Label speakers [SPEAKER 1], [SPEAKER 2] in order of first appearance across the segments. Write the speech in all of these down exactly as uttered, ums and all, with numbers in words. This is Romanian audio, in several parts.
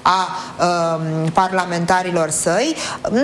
[SPEAKER 1] a uh, parlamentarilor săi.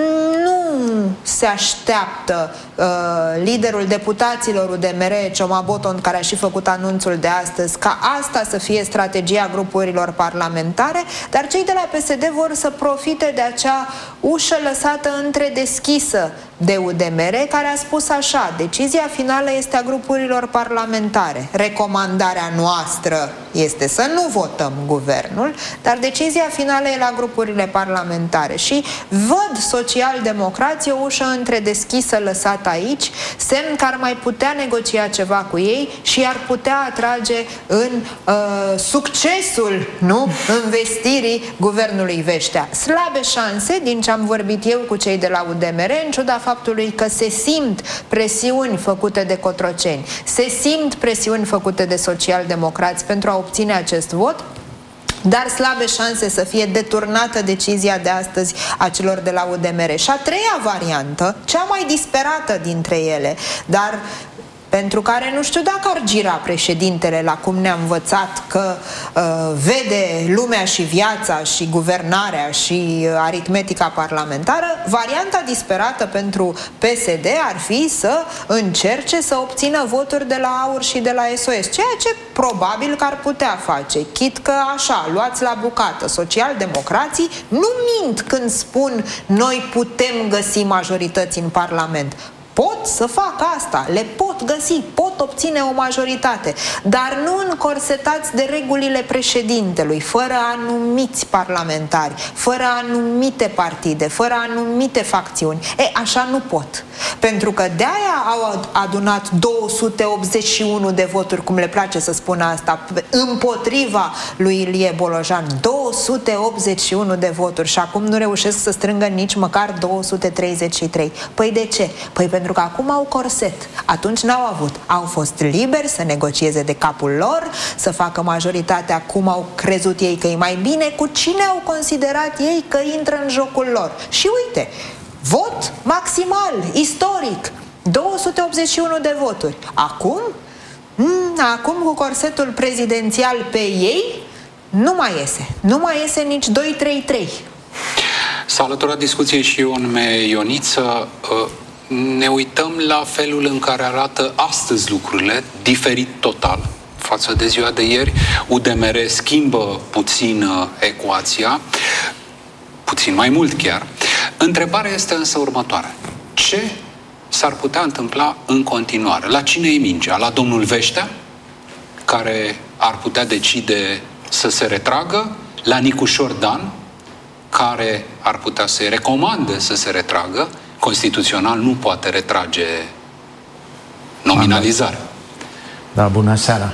[SPEAKER 1] Nu se așteaptă uh, liderul deputaților U D M R, Cioma Boton, care a și făcut anunțul de astăzi, ca asta să fie strategia grupurilor parlamentare, dar cei de la P S D vor să profite de acea ușă lăsată întredeschisă de U D M R, care a spus așa: decizia finală este a grupurilor parlamentare. Recomandarea noastră este să nu votăm guvernul, dar decizia finală e la grupurile parlamentare. Și văd socialdemocrații o ușă întredeschisă lăsată aici, semn că ar mai putea negocia ceva cu ei și ar putea atrage în uh, succesul, nu, investirii guvernului Veștea. Slabe șanse, din ce am vorbit eu cu cei de la U D M R, în ciuda faptului că se simt presiuni făcute de cotroceni, se simt presiuni făcute de socialdemocrați pentru a obține acest vot, dar slabe șanse să fie deturnată decizia de astăzi a celor de la U D M R. Și a treia variantă, cea mai disperată dintre ele, dar pentru care nu știu dacă ar gira președintele la cum ne-a învățat că uh, vede lumea și viața și guvernarea și uh, aritmetica parlamentară, varianta disperată pentru P S D ar fi să încerce să obțină voturi de la AUR și de la S O S, ceea ce probabil că ar putea face, chit că așa, luați la bucată. Socialdemocrații nu mint când spun noi putem găsi majorități în Parlament. Pot să fac asta, le pot găsi, pot obține o majoritate, dar nu încorsetați de regulile președintelui, fără anumiți parlamentari, fără anumite partide, fără anumite facțiuni. E, așa nu pot. Pentru că de-aia au adunat două sute optzeci și unu de voturi, cum le place să spună asta, împotriva lui Ilie Bolojan. două sute optzeci și unu de voturi și acum nu reușesc să strângă nici măcar două sute treizeci și trei. Păi de ce? Păi pentru că acum au corset. Atunci n-au avut. Au fost liberi să negocieze de capul lor, să facă majoritatea cum au crezut ei că e mai bine, cu cine au considerat ei că intră în jocul lor. Și uite, vot maximal, istoric, două sute optzeci și unu de voturi. Acum, acum cu corsetul prezidențial pe ei, nu mai iese. Nu mai iese nici doi trei trei.
[SPEAKER 2] S-a alăturat discuției și Ion Ioniță. Ne uităm la felul în care arată astăzi lucrurile, diferit total față de ziua de ieri. U D M R schimbă puțin ecuația, puțin mai mult chiar. Întrebarea este însă următoarea. Ce s-ar putea întâmpla în continuare? La cine e mingea? La domnul Veștea, care ar putea decide să se retragă? La Nicușor Dan, care ar putea să-i recomande să se retragă? Constituțional nu poate retrage nominalizarea.
[SPEAKER 3] Da, bună seara.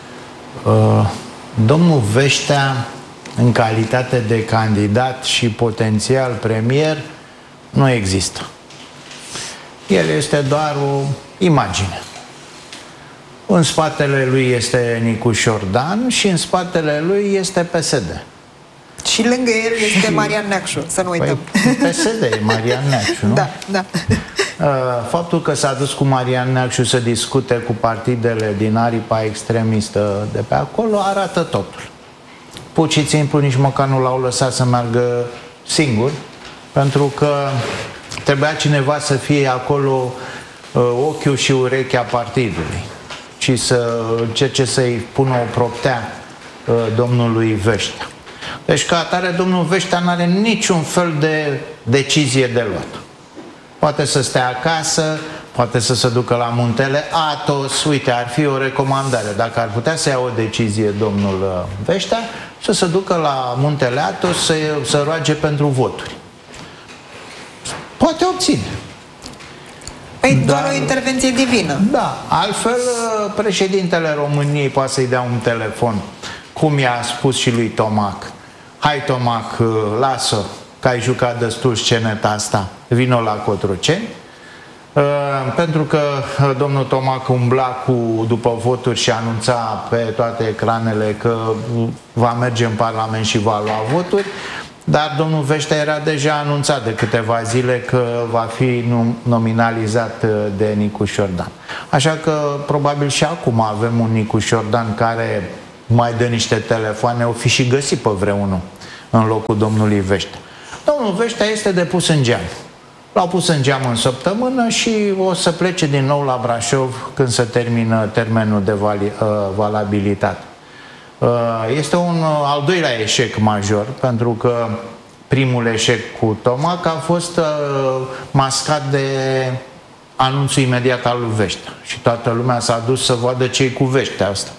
[SPEAKER 3] Domnul Veștea, în calitate de candidat și potențial premier, nu există. El este doar o imagine. În spatele lui este Nicușor Dan și în spatele lui este P S D.
[SPEAKER 1] Și lângă el este și... Marian Neacșu, să nu uităm.
[SPEAKER 3] Păi, P S D e Marian Neacșu, nu?
[SPEAKER 1] Da, da.
[SPEAKER 3] Faptul că s-a dus cu Marian Neacșu să discute cu partidele din aripa extremistă de pe acolo arată totul. Pur și simplu nici măcar nu l-au lăsat să meargă singur, pentru că trebuia cineva să fie acolo ochiul și urechea partidului și să încerce să-i pună o proptea domnului Veștea. Deci, ca atare, domnul Veștea nu are niciun fel de decizie de luat. Poate să stea acasă, poate să se ducă la Muntele Athos. Uite, ar fi o recomandare. Dacă ar putea să ia o decizie domnul Veștea, să se ducă la Muntele Athos să, să roage pentru voturi. Poate obține.
[SPEAKER 1] Păi doar o intervenție divină.
[SPEAKER 3] Da, altfel președintele României poate să-i dea un telefon, cum i-a spus și lui Tomac. Hai, Tomac, lasă că ai jucat destul sceneta asta, vino la Cotroceni. Uh, pentru că domnul Tomac umbla cu, după voturi și anunța pe toate ecranele că va merge în Parlament și va lua voturi, dar domnul Veștea era deja anunțat de câteva zile că va fi nominalizat de Nicușor Dan. Așa că probabil și acum avem un Nicușor Dan care mai dă niște telefoane, o fi și găsit pe vreunul în locul domnului Veștea. Domnul Veștea este depus în geam. L-au pus în geam în săptămână și o să plece din nou la Brașov când se termină termenul de valabilitate. Este un al doilea eșec major, pentru că primul eșec cu Tomac a fost mascat de anunțul imediat al lui Veștea și toată lumea s-a dus să vadă ce-i cu Veștea asta.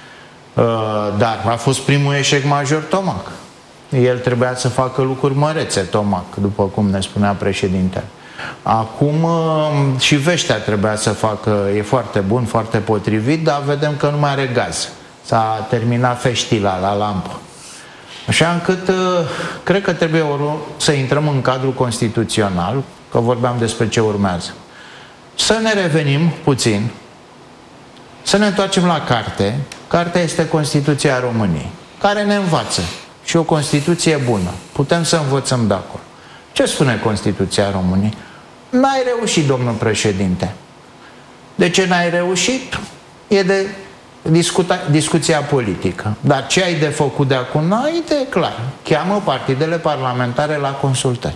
[SPEAKER 3] Dar a fost primul eșec major Tomac. El trebuia să facă lucruri mărețe, Tomac, după cum ne spunea președintele. Acum și Veștea trebuia să facă, e foarte bun, foarte potrivit, dar vedem că nu mai are gaz. S-a terminat feștila la lampă. Așa încât cred că trebuie să intrăm în cadrul constituțional, că vorbeam despre ce urmează. Să ne revenim puțin, să ne întoarcem la carte. Cartea este Constituția României, care ne învață. Și o Constituție bună. Putem să învățăm de acolo. Ce spune Constituția României? N-ai reușit, domnul președinte. De ce n-ai reușit? E de discuta, discuția politică. Dar ce ai de făcut de acum înainte e clar. Cheamă partidele parlamentare la consultări.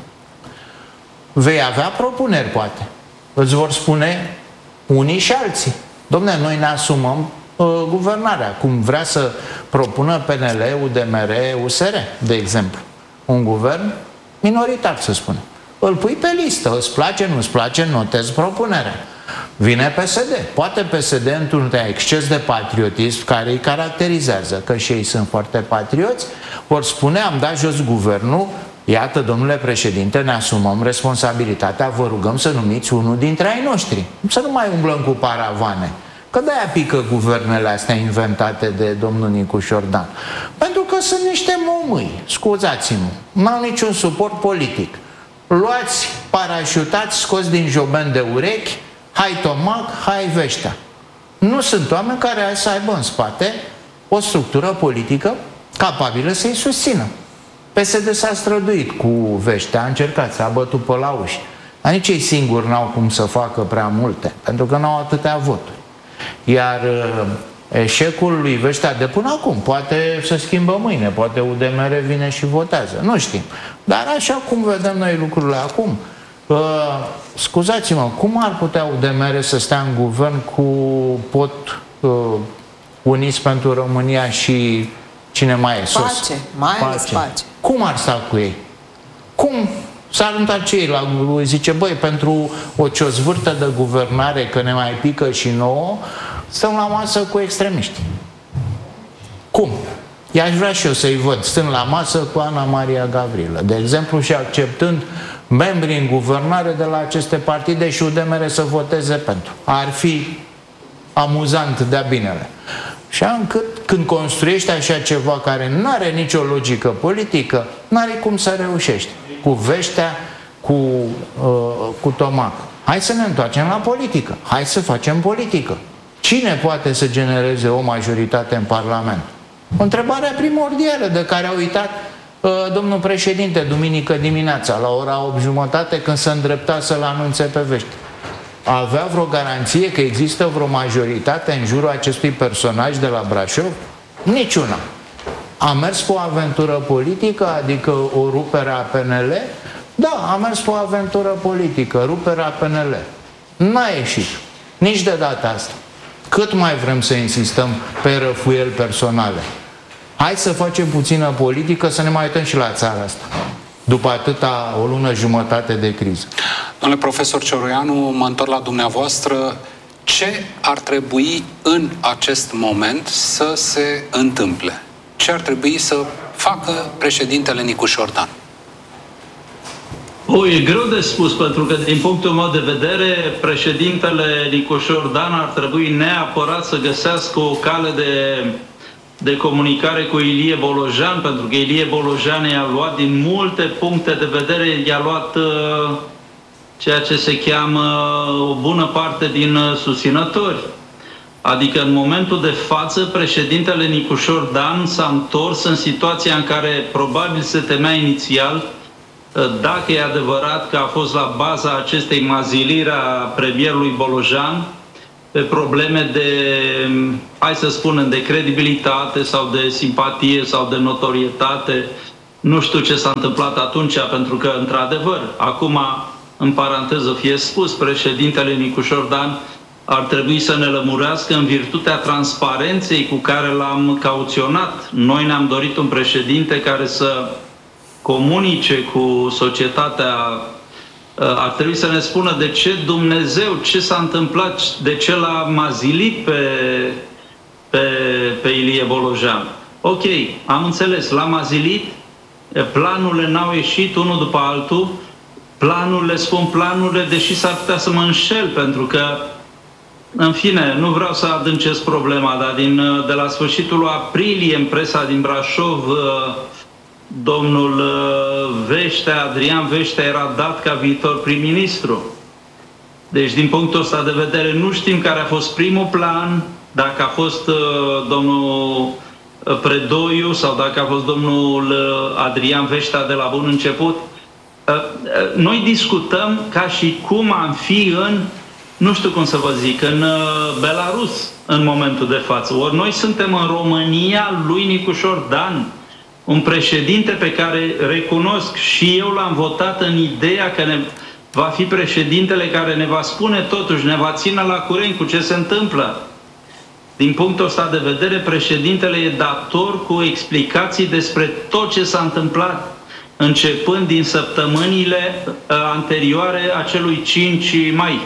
[SPEAKER 3] Vei avea propuneri, poate. Îți vor spune unii și alții. Dom'le, noi ne asumăm guvernarea, cum vrea să propună P N L, U D M R, U S R, de exemplu. Un guvern minoritar, să spunem. Îl pui pe listă, îți place, nu-ți place, notezi propunerea. Vine P S D. Poate P S D, într-un exces de patriotism care îi caracterizează, că și ei sunt foarte patrioți, vor spune, am dat jos guvernul, iată, domnule președinte, ne asumăm responsabilitatea, vă rugăm să numiți unul dintre ai noștri. Să nu mai umblăm cu paravane. Că de-aia pică guvernele astea inventate de domnul Nicu Șordan. Pentru că sunt niște momâi, scuzați-mă, n-au niciun suport politic. Luați, parașutați, scoți din joben de urechi, hai Tomac, hai Veștea. Nu sunt oameni care ai să aibă în spate o structură politică capabilă să-i susțină. P S D s-a străduit cu Veștea, a încercat, s-a bătut pe la uși. Dar nici ei singuri n-au cum să facă prea multe, pentru că n-au atâtea voturi. Iar eșecul lui Veștea de până acum poate să schimbă mâine, poate U D M R vine și votează, nu știm. Dar așa cum vedem noi lucrurile acum, uh, scuzați-mă, cum ar putea U D M R să stea în guvern cu pot uh, Uniți pentru România și cine mai e sus?
[SPEAKER 1] Pace, mai ales pace. pace.
[SPEAKER 3] Cum ar sta cu ei? Cum s-ar întoarce ei la zice, băi, pentru o ciozvârtă de guvernare, că ne mai pică și nouă, stăm la masă cu extremiști. Cum? I-aș vrea și eu să-i văd, stând la masă cu Ana Maria Gavrilă, de exemplu, și acceptând membrii în guvernare de la aceste partide și U D M R să voteze pentru. Ar fi amuzant de-a binele. Și încât când construiești așa ceva care nu are nicio logică politică, n-are cum să reușești. Cu Veștea, cu, uh, cu Tomac. Hai să ne întoarcem la politică. Hai să facem politică. Cine poate să genereze o majoritate în Parlament? O întrebare primordială de care a uitat uh, domnul președinte duminică dimineața, la ora opt jumătate, când se îndrepta să-l anunțe pe Veștea. Avea vreo garanție că există vreo majoritate în jurul acestui personaj de la Brașov? Niciuna. A mers pe o aventură politică, adică o rupere a P N L? Da, a mers pe o aventură politică, ruperea P N L. N-a ieșit. Nici de data asta. Cât mai vrem să insistăm pe răfuieli personale? Hai să facem puțină politică, să ne mai uităm și la țara asta. După atâta o lună jumătate de criză.
[SPEAKER 2] Domnule profesor Cioroianu, mă întorc la dumneavoastră. Ce ar trebui în acest moment să se întâmple? Ce ar trebui să facă președintele Nicu Șordan?
[SPEAKER 4] O, e greu de spus, pentru că din punctul meu de vedere, președintele Nicu Șordan ar trebui neapărat să găsească o cale de, de comunicare cu Ilie Bolojan, pentru că Ilie Bolojan i-a luat din multe puncte de vedere, i-a luat uh, ceea ce se cheamă o bună parte din uh, susținători. Adică în momentul de față, președintele Nicu Șordan s-a întors în situația în care probabil se temea inițial, dacă e adevărat că a fost la baza acestei maziliri a premierului Bolojan, pe probleme de, hai să spunem, de credibilitate sau de simpatie sau de notorietate Nu știu ce s-a întâmplat atunci, pentru că, într-adevăr, acum, în paranteză fie spus, președintele Nicușor Dan ar trebui să ne lămurească în virtutea transparenței cu care l-am cauționat. Noi ne-am dorit un președinte care să comunice cu societatea. Ar trebui să ne spună de ce Dumnezeu, ce s-a întâmplat, de ce l-a mazilit pe, pe, pe Ilie Bolojan. Ok, am înțeles, l-a mazilit, planurile n-au ieșit unul după altul, planurile, spun planurile, deși s-ar putea să mă înșel, pentru că, în fine, nu vreau să adâncesc problema, dar din, de la sfârșitul aprilie, în presa din Brașov, domnul Veștea, Adrian Veștea, era dat ca viitor prim-ministru. Deci, din punctul ăsta de vedere, nu știm care a fost primul plan, dacă a fost uh, domnul Predoiu sau dacă a fost domnul Adrian Veștea de la bun început. Uh, uh, noi discutăm ca și cum am fi în, nu știu cum să vă zic, în uh, Belarus în momentul de față. Ori noi suntem în România lui Nicușor Dan, un președinte pe care recunosc și eu l-am votat în ideea că ne va fi președintele care ne va spune totuși, ne va ține la curent cu ce se întâmplă. Din punctul ăsta de vedere, președintele e dator cu explicații despre tot ce s-a întâmplat, începând din săptămânile anterioare acelui cinci mai,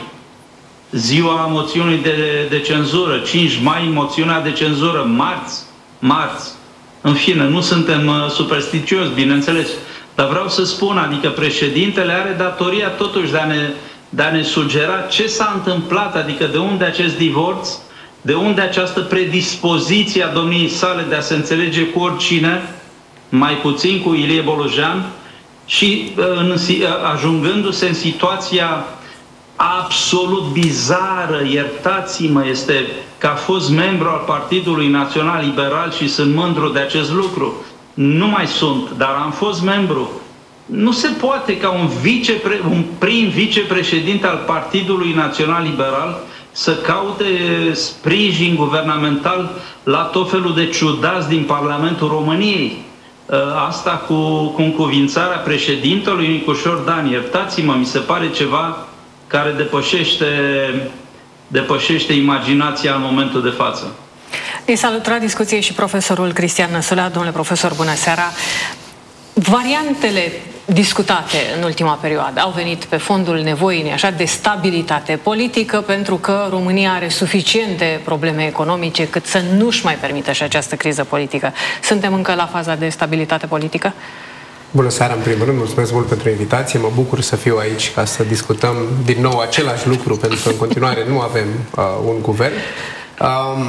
[SPEAKER 4] ziua moțiunii de, de cenzură, cinci mai, moțiunea de cenzură, marți, marți. În fine, nu suntem superstițioși, bineînțeles, dar vreau să spun, adică președintele are datoria totuși de a ne, de a ne sugera ce s-a întâmplat, adică de unde acest divorț, de unde această predispoziție a domniei sale de a se înțelege cu oricine, mai puțin cu Ilie Bolojan, și în, ajungându-se în situația absolut bizară, iertați-mă, este că a fost membru al Partidului Național Liberal și sunt mândru de acest lucru. Nu mai sunt, dar am fost membru. Nu se poate ca un, vicepre, un prim vicepreședinte al Partidului Național Liberal să caute sprijin guvernamental la tot felul de ciudați din Parlamentul României. Asta cu, cu încuvințarea președintelui Nicușor Dan. Iertați-mă, mi se pare ceva care depășește, depășește imaginația în momentul de față.
[SPEAKER 5] Îi salut la discuție și profesorul Cristian Năsulea. Domnule profesor, bună seara! Variantele discutate în ultima perioadă au venit pe fondul nevoii, așa, de stabilitate politică, pentru că România are suficiente probleme economice cât să nu-și mai permită și această criză politică. Suntem încă la faza de stabilitate politică?
[SPEAKER 6] Bună seara, în primul rând, mulțumesc mult pentru invitație. Mă bucur să fiu aici ca să discutăm din nou același lucru, pentru că în continuare nu avem uh, un guvern. Um,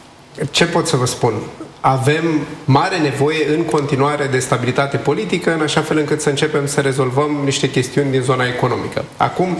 [SPEAKER 6] ce pot să vă spun? Avem mare nevoie în continuare de stabilitate politică, în așa fel încât să începem să rezolvăm niște chestiuni din zona economică. Acum,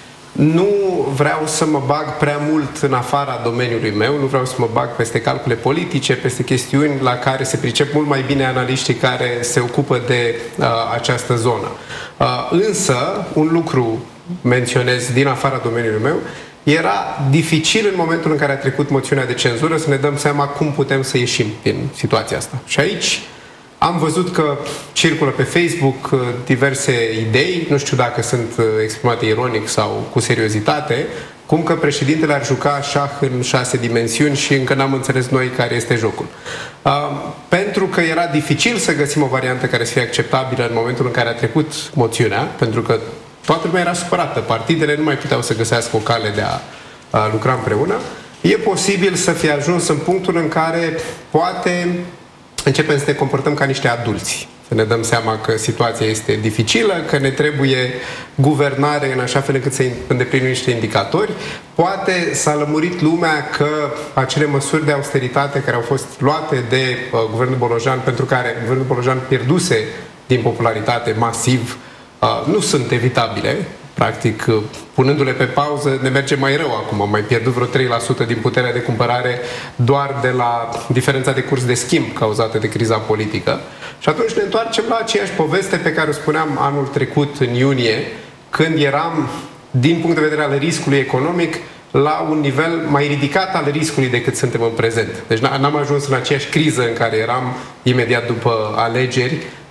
[SPEAKER 6] nu vreau să mă bag prea mult în afara domeniului meu, nu vreau să mă bag peste calcule politice, peste chestiuni la care se pricep mult mai bine analiștii care se ocupă de uh, această zonă. Uh, însă, un lucru menționez din afara domeniului meu, era dificil în momentul în care a trecut moțiunea de cenzură să ne dăm seama cum putem să ieșim din situația asta. Și aici am văzut că circulă pe Facebook diverse idei, nu știu dacă sunt exprimate ironic sau cu seriozitate, cum că președintele ar juca șah în șase dimensiuni și încă n-am înțeles noi care este jocul. Uh, pentru că era dificil să găsim o variantă care să fie acceptabilă în momentul în care a trecut moțiunea, pentru că toată lumea era supărată, partidele nu mai puteau să găsească o cale de a, a lucra împreună, e posibil să fie ajuns în punctul în care poate începem să ne comportăm ca niște adulți. Să ne dăm seama că situația este dificilă, că ne trebuie guvernare în așa fel încât să îndeplinim niște indicatori. Poate s-a lămurit lumea că acele măsuri de austeritate care au fost luate de uh, guvernul Bolojan, pentru care guvernul Bolojan pierduse din popularitate masiv, uh, nu sunt evitabile. Practic, uh, punându-le pe pauză, ne merge mai rău acum. Am mai pierdut vreo trei la sută din puterea de cumpărare doar de la diferența de curs de schimb cauzată de criza politică. Și atunci ne întoarcem la aceeași poveste pe care o spuneam anul trecut, în iunie, când eram, din punct de vedere al riscului economic, la un nivel mai ridicat al riscului decât suntem în prezent. Deci n-am ajuns în aceeași criză în care eram imediat după alegeri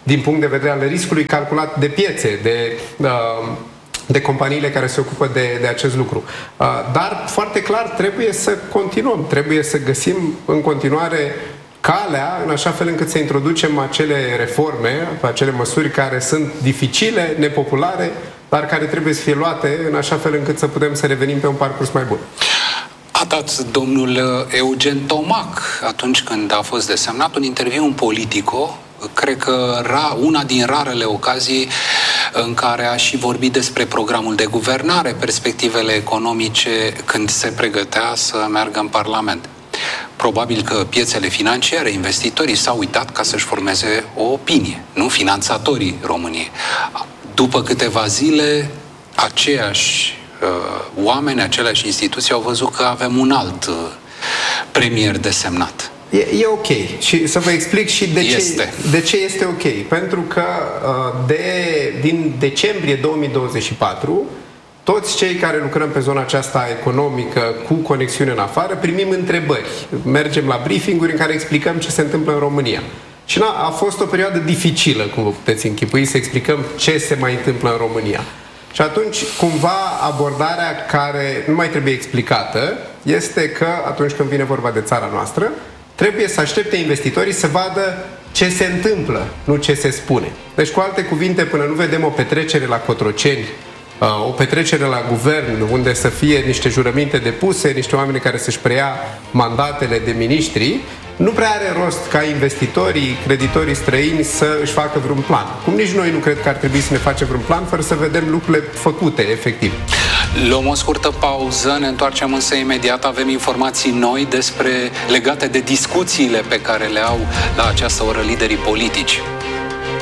[SPEAKER 6] din punct de vedere al riscului calculat de piețe, de... Uh, de companiile care se ocupă de, de acest lucru. Dar, foarte clar, trebuie să continuăm, trebuie să găsim în continuare calea în așa fel încât să introducem acele reforme, acele măsuri care sunt dificile, nepopulare, dar care trebuie să fie luate în așa fel încât să putem să revenim pe un parcurs mai bun.
[SPEAKER 2] A dat domnul Eugen Tomac, atunci când a fost desemnat, un interviu în Politico, cred că ra, una din rarele ocazii în care a și vorbit despre programul de guvernare, perspectivele economice, când se pregătea să meargă în Parlament. Probabil că piețele financiare, investitorii s-au uitat ca să-și formeze o opinie, nu finanțatorii României. După câteva zile, aceiași uh, oameni, aceleași instituții au văzut că avem un alt uh, premier desemnat.
[SPEAKER 6] E, e ok. Și să vă explic și de ce
[SPEAKER 2] este,
[SPEAKER 6] de ce este ok. Pentru că de, din decembrie două mii douăzeci și patru, toți cei care lucrăm pe zona aceasta economică cu conexiune în afară primim întrebări. Mergem la briefing-uri în care explicăm ce se întâmplă în România. Și na, a fost o perioadă dificilă, cum vă puteți închipui, să explicăm ce se mai întâmplă în România. Și atunci, cumva, abordarea care nu mai trebuie explicată este că, atunci când vine vorba de țara noastră, trebuie să aștepte investitorii să vadă ce se întâmplă, nu ce se spune. Deci, cu alte cuvinte, până nu vedem o petrecere la Cotroceni, o petrecere la guvern, unde să fie niște jurăminte depuse, niște oameni care să-și preia mandatele de miniștri, nu prea are rost ca investitorii, creditorii străini să își facă vreun plan. Cum nici noi nu cred că ar trebui să ne facem vreun plan fără să vedem lucrurile făcute, efectiv.
[SPEAKER 2] Luăm o scurtă pauză, ne întoarcem însă imediat, avem informații noi despre legate de discuțiile pe care le au la această oră liderii politici.